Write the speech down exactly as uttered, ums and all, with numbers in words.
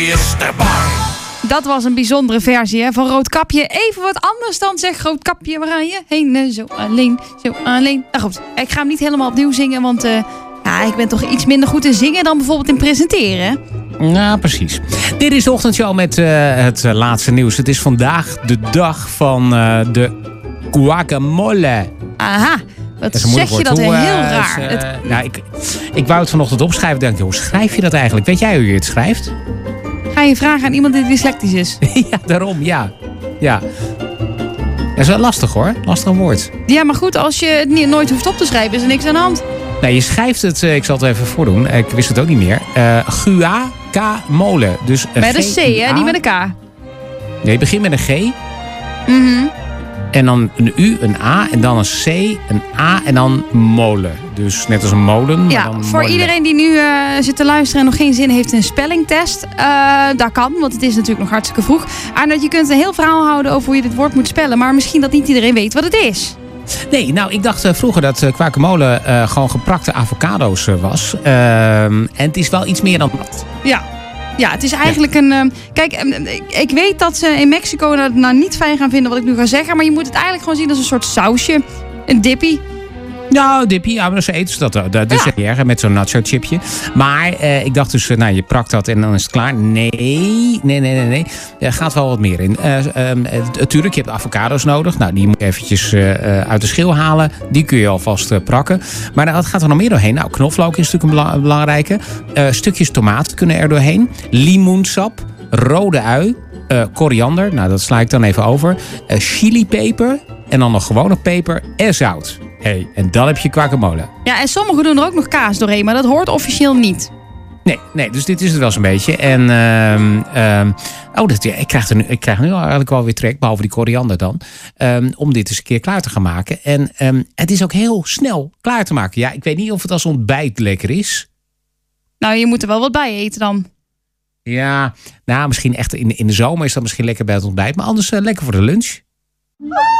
is de bang. Dat was een bijzondere versie hè, van Roodkapje. Even wat anders dan zeg Roodkapje, waar ga je heen? Uh, zo alleen, zo alleen. Nou goed, ik ga hem niet helemaal opnieuw zingen, want uh, ja, ik ben toch iets minder goed in zingen dan bijvoorbeeld in presenteren. Nou, precies. Dit is de ochtendshow met uh, het uh, laatste nieuws. Het is vandaag de dag van uh, de guacamole. Aha. Wat dat zeg je dat hoe, heel uh, raar. Uh, het... nou, ik, ik wou het vanochtend opschrijven. Denk, hoe schrijf je dat eigenlijk? Weet jij hoe je het schrijft? Ga je vragen aan iemand die dyslectisch is? Ja, daarom, ja. ja. Dat is wel lastig hoor. Lastig woord. Ja, maar goed, als je het niet, nooit hoeft op te schrijven, is er niks aan de hand. Nee, je schrijft het, uh, ik zal het even voordoen. Ik wist het ook niet meer. Uh, guacamole. Dus een met een C, hè? Niet met een K. Nee, je begint met een G. Mhm. En dan een U, een A en dan een C, een A en dan molen. Dus net als een molen. Maar ja, dan voor molen. iedereen die nu uh, zit te luisteren en nog geen zin heeft in een spellingtest. Uh, dat kan, want het is natuurlijk nog hartstikke vroeg. Arnoud, je kunt een heel verhaal houden over hoe je dit woord moet spellen. Maar misschien dat niet iedereen weet wat het is. Nee, nou ik dacht uh, vroeger dat uh, guacamole uh, gewoon geprakte avocado's uh, was. Uh, en het is wel iets meer dan dat. Ja. Ja, het is eigenlijk ja. een... Uh, kijk, uh, ik weet dat ze in Mexico het nou niet fijn gaan vinden wat ik nu ga zeggen. Maar je moet het eigenlijk gewoon zien als een soort sausje. Een dippie. Nou, dippie, ja, maar ze eten ze dat. Dat, dat is ja. erg, met zo'n nacho chipje. Maar uh, ik dacht dus, uh, nou, je prakt dat en dan is het klaar. Nee, nee, nee, nee, nee. Er gaat wel wat meer in. Uh, um, uh, tuurlijk, je hebt avocado's nodig. Nou, die moet je eventjes uh, uh, uit de schil halen. Die kun je alvast uh, prakken. Maar uh, wat gaat er nog meer doorheen? Nou, knoflook is natuurlijk een bela- belangrijke. Uh, stukjes tomaat kunnen er doorheen. Limoensap, rode ui, uh, koriander. Nou, dat sla ik dan even over. Uh, chilipeper en dan nog gewone peper en zout. Hey, en dan heb je guacamole. Ja, en sommigen doen er ook nog kaas doorheen, maar dat hoort officieel niet. Nee, nee, dus dit is het wel zo'n beetje. En, um, um, oh, dat, ja, ik, krijg er nu, ik krijg nu eigenlijk wel weer trek, behalve die koriander dan, um, om dit eens een keer klaar te gaan maken. En um, het is ook heel snel klaar te maken. Ja, ik weet niet of het als ontbijt lekker is. Nou, je moet er wel wat bij eten dan. Ja, nou, misschien echt in, in de zomer is dat misschien lekker bij het ontbijt, maar anders uh, lekker voor de lunch.